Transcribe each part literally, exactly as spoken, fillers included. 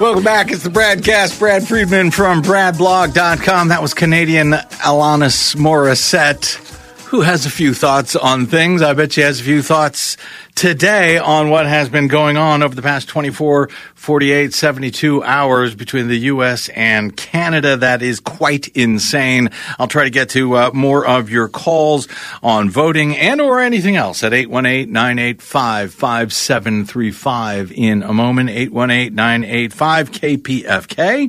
Welcome back. It's the Bradcast. Brad Friedman from brad blog dot com. That was Canadian Alanis Morissette, who has a few thoughts on things. I bet she has a few thoughts today on what has been going on over the past twenty-four, forty-eight, seventy-two hours between the U S and Canada. That is quite insane. I'll try to get to uh, more of your calls on voting and or anything else at eight one eight, nine eight five, five seven three five in a moment. eight one eight, nine eight five, K P F K.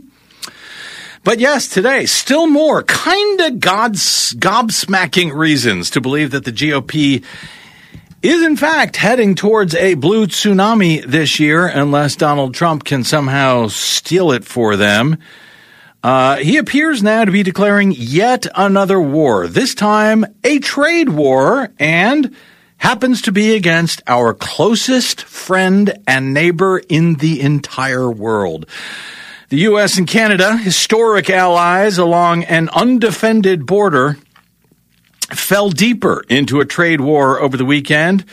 But yes, today, still more kind of gods, gobsmacking reasons to believe that the G O P is in fact heading towards a blue tsunami this year, unless Donald Trump can somehow steal it for them. Uh, he appears now to be declaring yet another war, this time a trade war, and happens to be against our closest friend and neighbor in the entire world. The U S and Canada, historic allies along an undefended border, fell deeper into a trade war over the weekend,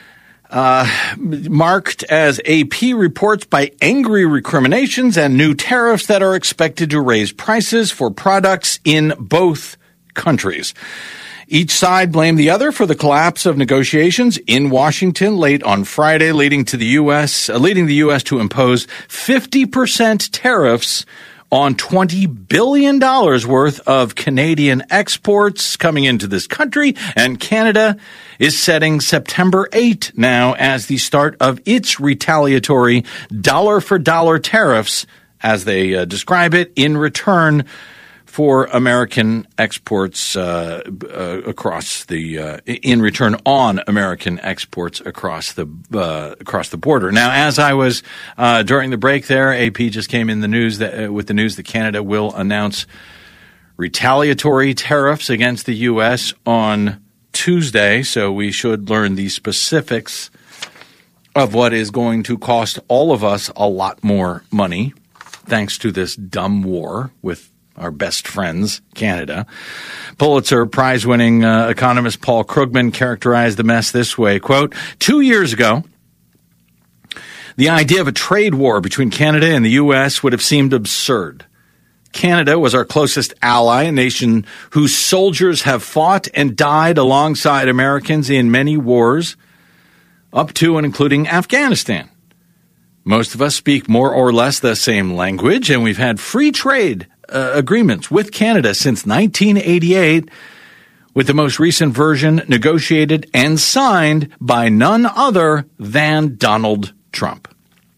uh, marked, as A P reports, by angry recriminations and new tariffs that are expected to raise prices for products in both countries. Each side blamed the other for the collapse of negotiations in Washington late on Friday, leading to the U S, uh, leading the U S to impose fifty percent tariffs on twenty billion dollars worth of Canadian exports coming into this country, and Canada is setting September eighth now as the start of its retaliatory dollar-for-dollar tariffs, as they uh, describe it, in return for American exports uh, uh, across the uh, in return on American exports across the uh, across the border. Now, as I was uh, during the break there, A P just came in the news that uh, with the news that Canada will announce retaliatory tariffs against the U S on Tuesday. So we should learn the specifics of what is going to cost all of us a lot more money, thanks to this dumb war with our best friends, Canada. Pulitzer Prize-winning uh, economist Paul Krugman characterized the mess this way, quote, two years ago, the idea of a trade war between Canada and the U S would have seemed absurd. Canada was our closest ally, a nation whose soldiers have fought and died alongside Americans in many wars, up to and including Afghanistan. Most of us speak more or less the same language, and we've had free trade Uh, agreements with Canada since nineteen eighty-eight, with the most recent version negotiated and signed by none other than Donald Trump.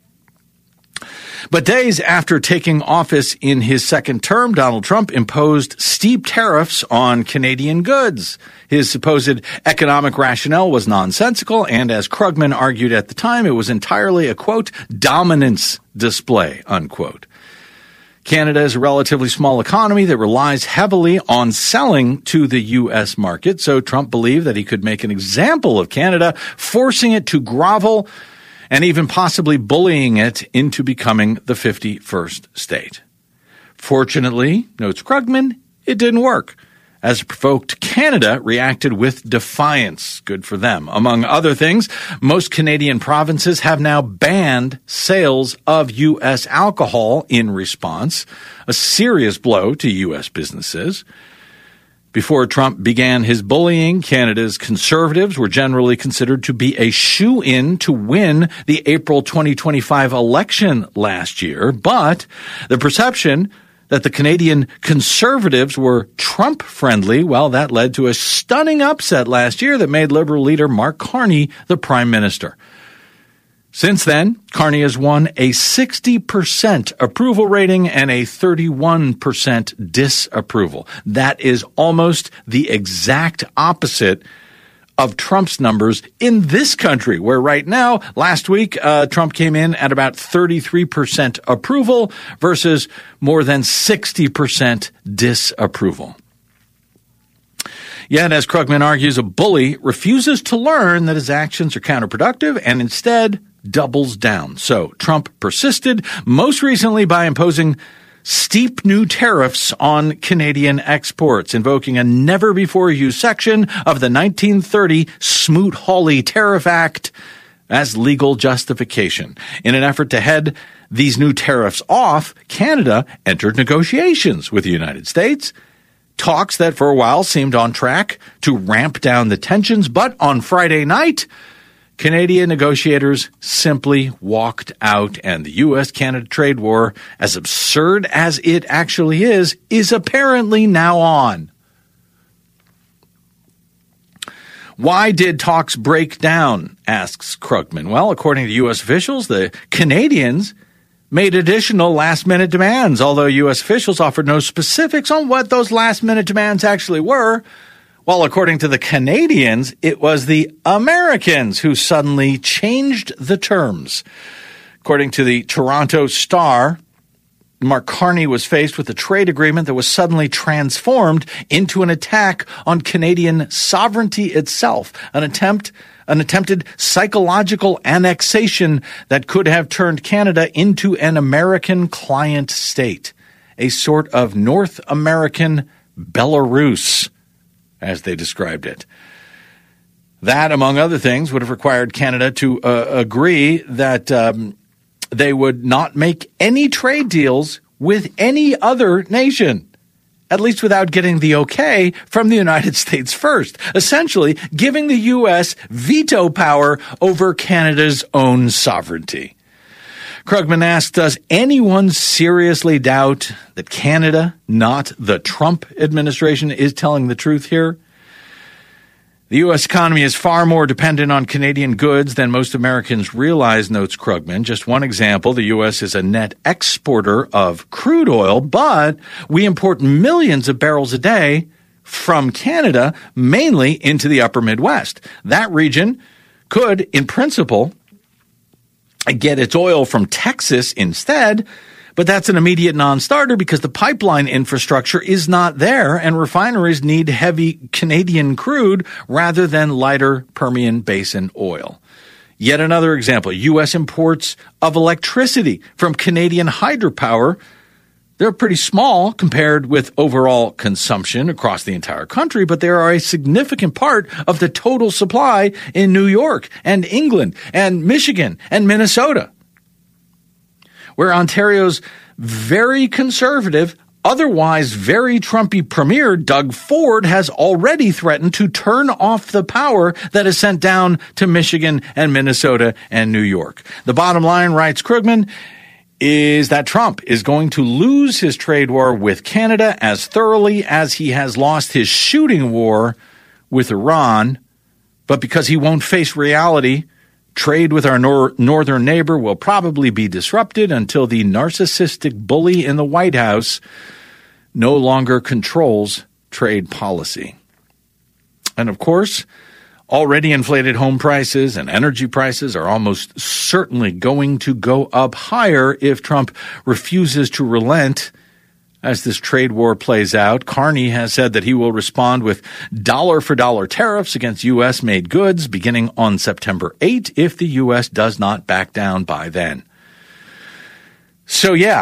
But days after taking office in his second term, Donald Trump imposed steep tariffs on Canadian goods. His supposed economic rationale was nonsensical, and as Krugman argued at the time, it was entirely a, quote, dominance display, unquote. Canada is a relatively small economy that relies heavily on selling to the U S market, so Trump believed that he could make an example of Canada, forcing it to grovel and even possibly bullying it into becoming the fifty-first state. Fortunately, notes Krugman, it didn't work. As provoked, Canada reacted with defiance. Good for them. Among other things, most Canadian provinces have now banned sales of U S alcohol in response, a serious blow to U S businesses. Before Trump began his bullying, Canada's conservatives were generally considered to be a shoo-in to win the April twenty twenty-five election last year, but the perception that the Canadian conservatives were Trump-friendly, well, that led to a stunning upset last year that made Liberal leader Mark Carney the prime minister. Since then, Carney has won a sixty percent approval rating and a thirty-one percent disapproval. That is almost the exact opposite of Trump's numbers in this country, where right now, last week, uh, Trump came in at about thirty-three percent approval versus more than sixty percent disapproval. Yet, as Krugman argues, a bully refuses to learn that his actions are counterproductive and instead doubles down. So Trump persisted, most recently by imposing steep new tariffs on Canadian exports, invoking a never-before-used section of the nineteen thirty Smoot-Hawley Tariff Act as legal justification. In an effort to head these new tariffs off, Canada entered negotiations with the United States, talks that for a while seemed on track to ramp down the tensions, but on Friday night, Canadian negotiators simply walked out, and the U S Canada trade war, as absurd as it actually is, is apparently now on. Why did talks break down, asks Krugman. Well, according to U S officials, the Canadians made additional last-minute demands, although U S officials offered no specifics on what those last-minute demands actually were. While according to the Canadians, it was the Americans who suddenly changed the terms. According to the Toronto Star, Mark Carney was faced with a trade agreement that was suddenly transformed into an attack on Canadian sovereignty itself, an attempt, an attempted psychological annexation that could have turned Canada into an American client state, a sort of North American Belarus, as they described it. That, among other things, would have required Canada to uh, agree that um, they would not make any trade deals with any other nation, at least without getting the okay from the United States first, essentially giving the U S veto power over Canada's own sovereignty. Krugman asked, does anyone seriously doubt that Canada, not the Trump administration, is telling the truth here? The U S economy is far more dependent on Canadian goods than most Americans realize, notes Krugman. Just one example, the U S is a net exporter of crude oil, but we import millions of barrels a day from Canada, mainly into the upper Midwest. That region could, in principle, get its oil from Texas instead, but that's an immediate non-starter because the pipeline infrastructure is not there and refineries need heavy Canadian crude rather than lighter Permian Basin oil. Yet another example, U S imports of electricity from Canadian hydropower, they're pretty small compared with overall consumption across the entire country, but they are a significant part of the total supply in New York and England and Michigan and Minnesota, where Ontario's very conservative, otherwise very Trumpy Premier Doug Ford has already threatened to turn off the power that is sent down to Michigan and Minnesota and New York. The bottom line, writes Krugman, is that Trump is going to lose his trade war with Canada as thoroughly as he has lost his shooting war with Iran. But because he won't face reality, trade with our nor- northern neighbor will probably be disrupted until the narcissistic bully in the White House no longer controls trade policy. And of course, already inflated home prices and energy prices are almost certainly going to go up higher if Trump refuses to relent as this trade war plays out. Carney has said that he will respond with dollar-for-dollar tariffs against U S-made goods beginning on September eighth if the U S does not back down by then. So, yeah,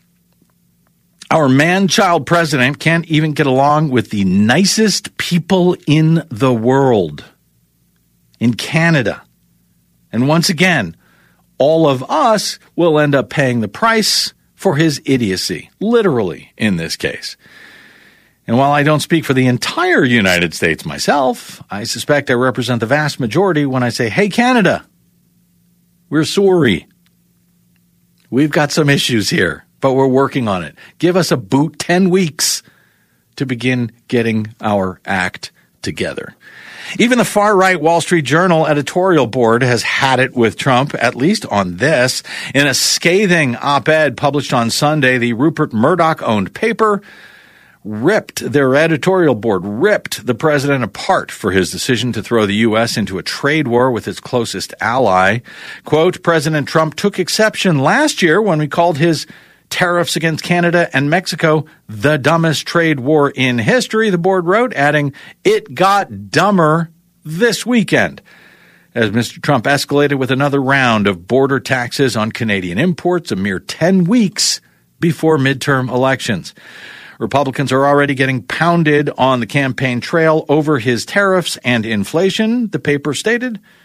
our man-child president can't even get along with the nicest people in the world. In Canada. And once again, all of us will end up paying the price for his idiocy, literally in this case. And while I don't speak for the entire United States myself, I suspect I represent the vast majority when I say, hey, Canada, we're sorry. We've got some issues here, but we're working on it. Give us a boot ten weeks to begin getting our act together. Even the far-right Wall Street Journal editorial board has had it with Trump, at least on this. In a scathing op-ed published on Sunday, the Rupert Murdoch-owned paper ripped their editorial board, ripped the president apart for his decision to throw the U S into a trade war with its closest ally. Quote, President Trump took exception last year when we called his tariffs against Canada and Mexico the dumbest trade war in history, the board wrote, adding, it got dumber this weekend as Mister Trump escalated with another round of border taxes on Canadian imports a mere ten weeks before midterm elections. Republicans are already getting pounded on the campaign trail over his tariffs and inflation, the paper stated.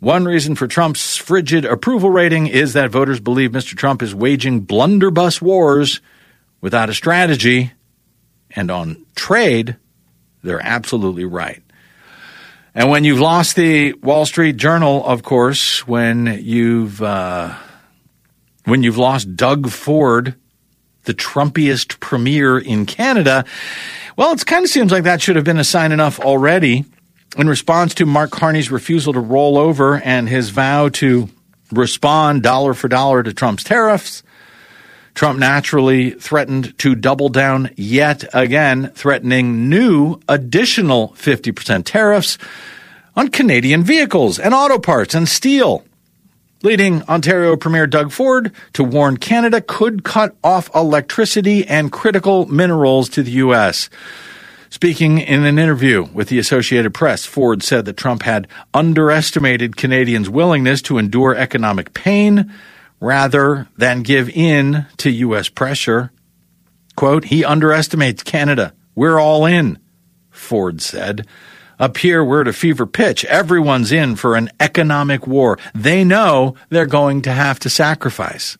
One reason for Trump's frigid approval rating is that voters believe Mister Trump is waging blunderbuss wars without a strategy. And on trade, they're absolutely right. And when you've lost the Wall Street Journal, of course, when you've uh, when you've lost Doug Ford, the Trumpiest premier in Canada, well, it kind of seems like that should have been a sign enough already. In response to Mark Carney's refusal to roll over and his vow to respond dollar for dollar to Trump's tariffs, Trump naturally threatened to double down yet again, threatening new additional fifty percent tariffs on Canadian vehicles and auto parts and steel, leading Ontario Premier Doug Ford to warn Canada could cut off electricity and critical minerals to the U S. Speaking in an interview with the Associated Press, Ford said that Trump had underestimated Canadians' willingness to endure economic pain rather than give in to U S pressure. Quote, he underestimates Canada. We're all in, Ford said. Up here, we're at a fever pitch. Everyone's in for an economic war. They know they're going to have to sacrifice.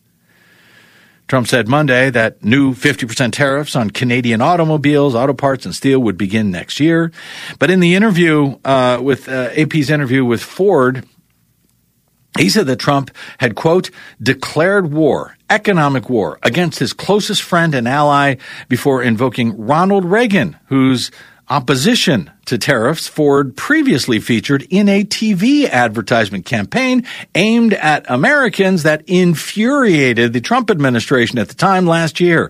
Trump said Monday that new fifty percent tariffs on Canadian automobiles, auto parts, and steel would begin next year. But in the interview uh, with uh, A P's interview with Ford, he said that Trump had, quote, declared war, economic war, against his closest friend and ally before invoking Ronald Reagan, whose opposition to tariffs Ford previously featured in a T V advertisement campaign aimed at Americans that infuriated the Trump administration at the time last year.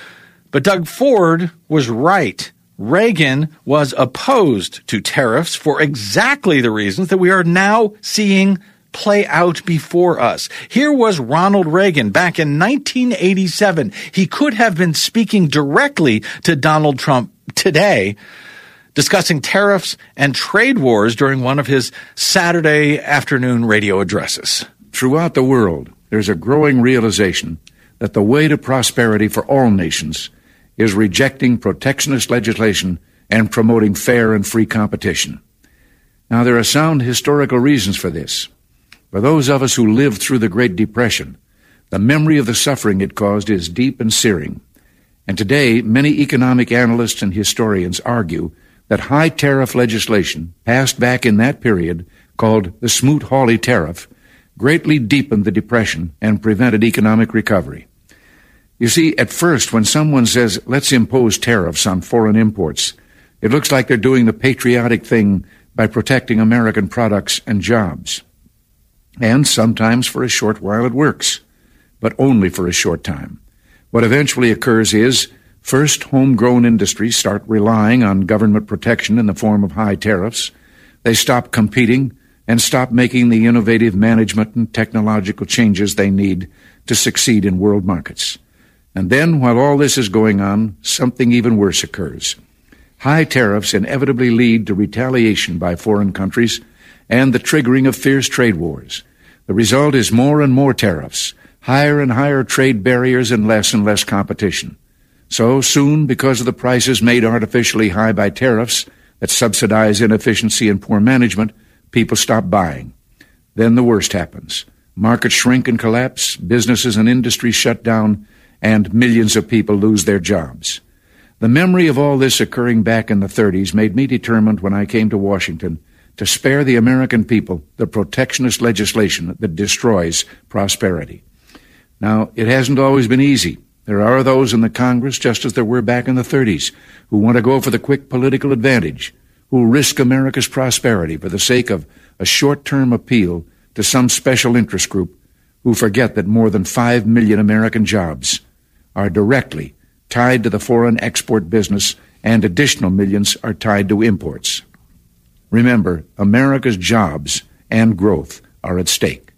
But Doug Ford was right. Reagan was opposed to tariffs for exactly the reasons that we are now seeing play out before us. Here was Ronald Reagan back in nineteen eighty-seven. He could have been speaking directly to Donald Trump today, discussing tariffs and trade wars during one of his Saturday afternoon radio addresses. Throughout the world, there's a growing realization that the way to prosperity for all nations is rejecting protectionist legislation and promoting fair and free competition. Now, there are sound historical reasons for this. For those of us who lived through the Great Depression, the memory of the suffering it caused is deep and searing. And today, many economic analysts and historians argue that high tariff legislation passed back in that period, called the Smoot-Hawley Tariff, greatly deepened the Depression and prevented economic recovery. You see, at first, when someone says, let's impose tariffs on foreign imports, it looks like they're doing the patriotic thing by protecting American products and jobs. And sometimes for a short while it works, but only for a short time. What eventually occurs is, first, homegrown industries start relying on government protection in the form of high tariffs. They stop competing and stop making the innovative management and technological changes they need to succeed in world markets. And then, while all this is going on, something even worse occurs. High tariffs inevitably lead to retaliation by foreign countries and the triggering of fierce trade wars. The result is more and more tariffs, higher and higher trade barriers, and less and less competition. So soon, because of the prices made artificially high by tariffs that subsidize inefficiency and poor management, people stop buying. Then the worst happens. Markets shrink and collapse, businesses and industries shut down, and millions of people lose their jobs. The memory of all this occurring back in the thirties made me determined when I came to Washington to spare the American people the protectionist legislation that destroys prosperity. Now, it hasn't always been easy. There are those in the Congress, just as there were back in the thirties, who want to go for the quick political advantage, who risk America's prosperity for the sake of a short-term appeal to some special interest group, who forget that more than five million American jobs are directly tied to the foreign export business, and additional millions are tied to imports. Remember, America's jobs and growth are at stake.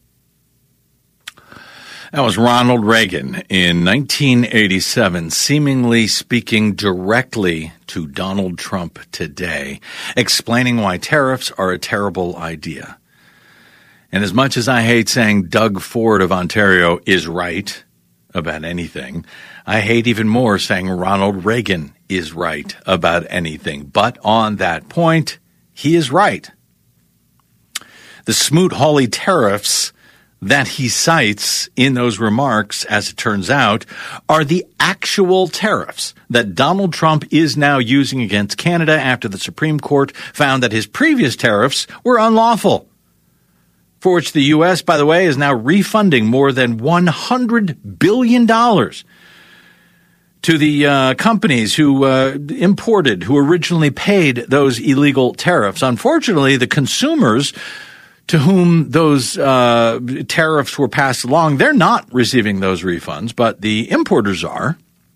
That was Ronald Reagan in nineteen eighty-seven, seemingly speaking directly to Donald Trump today, explaining why tariffs are a terrible idea. And as much as I hate saying Doug Ford of Ontario is right about anything, I hate even more saying Ronald Reagan is right about anything. But on that point, he is right. The Smoot-Hawley tariffs that he cites in those remarks, as it turns out, are the actual tariffs that Donald Trump is now using against Canada after the Supreme Court found that his previous tariffs were unlawful, for which the U S, by the way, is now refunding more than one hundred billion dollars to the uh, companies who uh, imported, who originally paid those illegal tariffs. Unfortunately, the consumers to whom those uh, tariffs were passed along, they're not receiving those refunds, but the importers are.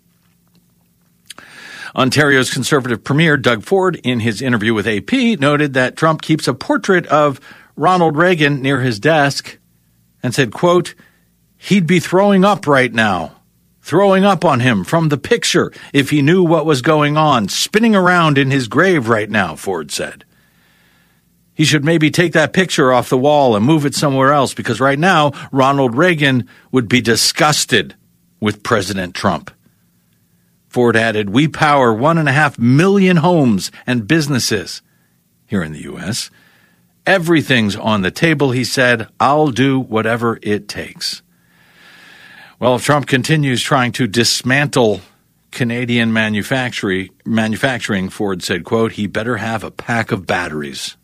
Ontario's Conservative Premier Doug Ford, in his interview with A P, noted that Trump keeps a portrait of Ronald Reagan near his desk and said, quote, he'd be throwing up right now. Throwing up on him from the picture if he knew what was going on, spinning around in his grave right now, Ford said. He should maybe take that picture off the wall and move it somewhere else because right now Ronald Reagan would be disgusted with President Trump. Ford added, we power one and a half million homes and businesses here in the U S. Everything's on the table, he said. I'll do whatever it takes. Well, if Trump continues trying to dismantle Canadian manufacturing, manufacturing, Ford said, quote, he better have a pack of batteries.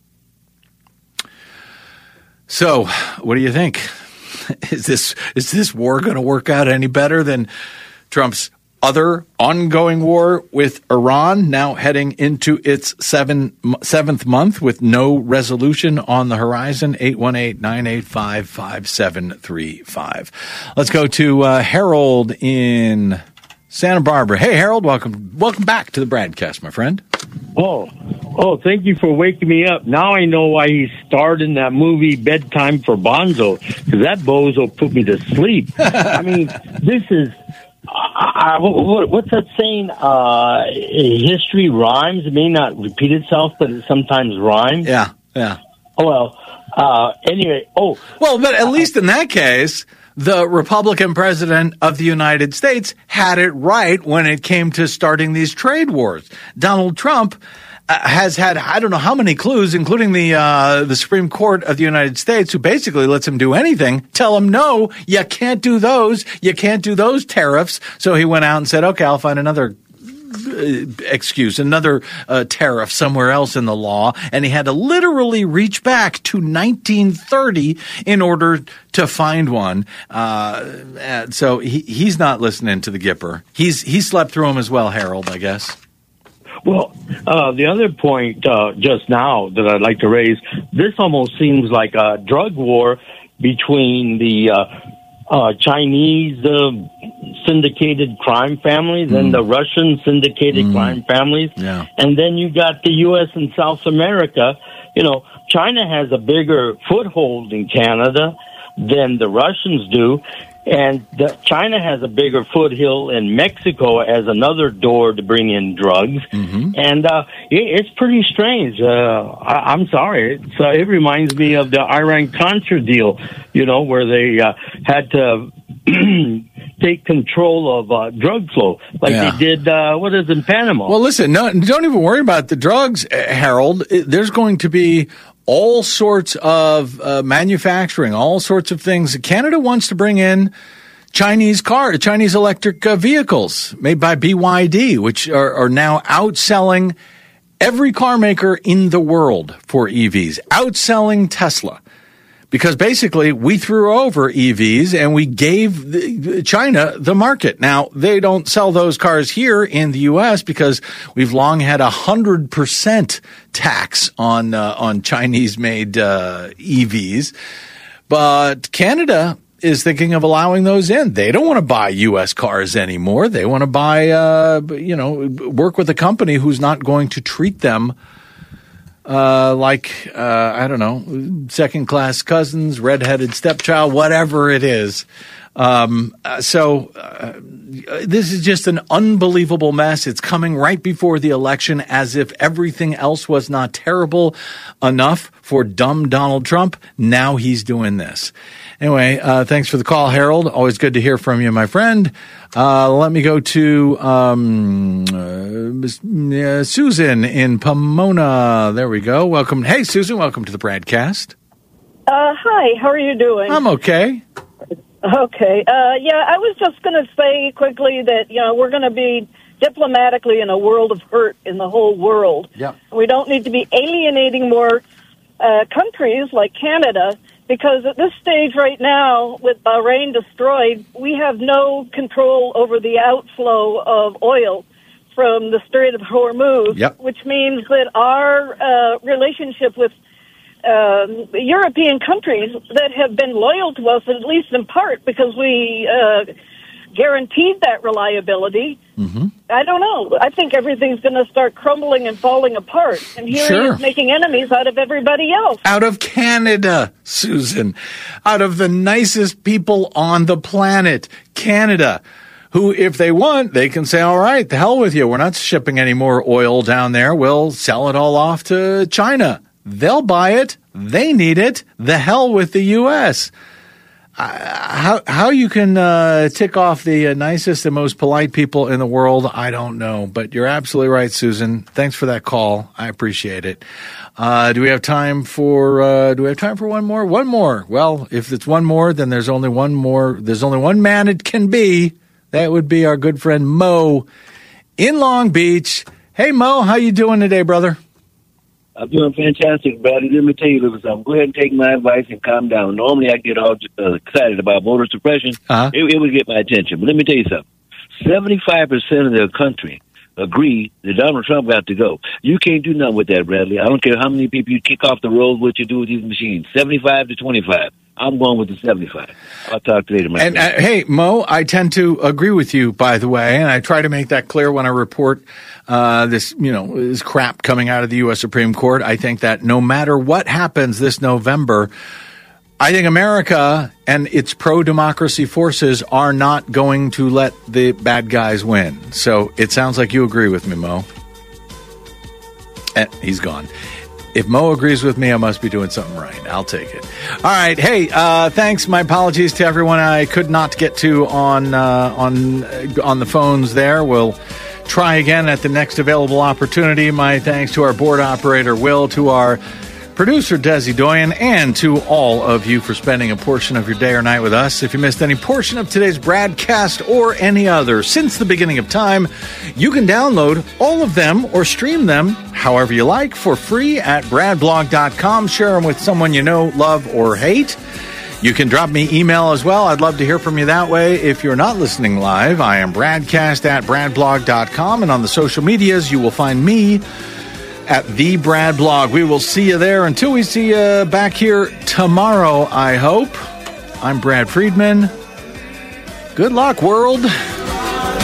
So, what do you think? Is this is this war going to work out any better than Trump's other ongoing war with Iran, now heading into its seven, seventh month with no resolution on the horizon? eight one eight, nine eight five, five seven three five. Let's go to uh, Harold in Santa Barbara. Hey, Harold, welcome welcome back to the Bradcast, my friend. Oh, oh, thank you for waking me up. Now I know why he starred in that movie Bedtime for Bonzo, because that bozo put me to sleep. I mean, this is... I, I, what's that saying? Uh, history rhymes. It may not repeat itself, but it sometimes rhymes. Yeah, yeah. Oh, well, uh, anyway, oh. Well, but at least in that case, the Republican president of the United States had it right when it came to starting these trade wars. Donald Trump has had, I don't know how many clues, including the uh, the Supreme Court of the United States, who basically lets him do anything, tell him, no, you can't do those. You can't do those tariffs. So he went out and said, okay, I'll find another excuse, another uh, tariff somewhere else in the law. And he had to literally reach back to nineteen thirty in order to find one. Uh, so he, he's not listening to the Gipper. He's, he slept through them as well, Harold, I guess. Well, uh, the other point uh, just now that I'd like to raise, this almost seems like a drug war between the uh, uh, Chinese uh, syndicated crime families mm. and the Russian syndicated mm. crime families. Yeah. And then you got the U S and South America. You know, China has a bigger foothold in Canada than the Russians do. And the, China has a bigger foothill in Mexico as another door to bring in drugs. Mm-hmm. And uh, it, it's pretty strange. Uh, I, I'm sorry. It's, uh, it reminds me of the Iran-Contra deal, you know, where they uh, had to take control of uh, drug flow like yeah. they did, uh, what is in Panama. Well, listen, no, don't even worry about the drugs, Harold. There's going to be all sorts of uh, manufacturing, all sorts of things. Canada wants to bring in Chinese car, Chinese electric uh, vehicles made by B Y D, which are, are now outselling every car maker in the world for E Vs, outselling Tesla. Because basically we threw over E Vs and we gave the, China the market. Now, they don't sell those cars here in the U S because we've long had a hundred percent tax on uh, on Chinese-made uh, E Vs. But Canada is thinking of allowing those in. They don't want to buy U S cars anymore. They want to buy, uh, you know, work with a company who's not going to treat them Uh, like, uh, I don't know, second-class cousins, redheaded stepchild, whatever it is. Um, so uh, this is just an unbelievable mess. It's coming right before the election as if everything else was not terrible enough for dumb Donald Trump. Now he's doing this. Anyway, uh, thanks for the call, Harold. Always good to hear from you, my friend. Uh, let me go to um, uh, Susan in Pomona. There we go. Welcome. Hey, Susan, welcome to the Bradcast. Uh, hi, how are you doing? I'm okay. Okay. Uh, yeah, I was just going to say quickly that, you know, we're going to be diplomatically in a world of hurt in the whole world. Yep. We don't need to be alienating more uh, countries like Canada, because at this stage right now, with Bahrain destroyed, we have no control over the outflow of oil from the Strait of Hormuz, yep. which means that our uh, relationship with Uh, European countries that have been loyal to us, at least in part, because we uh, guaranteed that reliability. Mm-hmm. I don't know. I think everything's going to start crumbling and falling apart. And here Sure. he is making enemies out of everybody else. Out of Canada, Susan. Out of the nicest people on the planet, Canada. Who, if they want, they can say, all right, the hell with you. We're not shipping any more oil down there. We'll sell it all off to China. They'll buy it. They need it. The hell with the U S. Uh, how how you can uh, tick off the uh, nicest and most polite people in the world, I don't know. But you're absolutely right, Susan. Thanks for that call. I appreciate it. Uh, do we have time for uh, do we have time for one more? One more. Well, if it's one more, then there's only one more. There's only one man it can be. That would be our good friend Mo in Long Beach. Hey, Mo, how you doing today, brother? I'm doing fantastic, buddy. Let me tell you a little something. Go ahead and take my advice and calm down. Normally, I get all uh, excited about voter suppression. Uh-huh. It, it would get my attention. But let me tell you something. seventy-five percent of the country agree that Donald Trump got to go. You can't do nothing with that, Bradley. I don't care how many people you kick off the road, what you do with these machines. seventy-five to twenty-five. I'm going with the seventy-five. I'll talk to you later, my And friend. uh, hey, Mo, I tend to agree with you, by the way, and I try to make that clear when I report uh, this, you know, this crap coming out of the U S Supreme Court. I think that no matter what happens this November, I think America and its pro-democracy forces are not going to let the bad guys win. So it sounds like you agree with me, Mo. And he's gone. If Mo agrees with me, I must be doing something right. I'll take it. All right. Hey, uh, thanks. My apologies to everyone I could not get to on uh, on on the phones there. We'll try again at the next available opportunity. My thanks to our board operator, Will, to our producer, Desi Doyen, and to all of you for spending a portion of your day or night with us. If you missed any portion of today's broadcast or any other since the beginning of time, you can download all of them or stream them however you like for free at brad blog dot com. Share them with someone you know, love, or hate. You can drop me email as well. I'd love to hear from you that way. If you're not listening live, I am Bradcast at brad blog dot com, and on the social medias, you will find me at The Brad Blog. We will see you there. Until we see you back here tomorrow, I hope. I'm Brad Friedman. Good luck, world.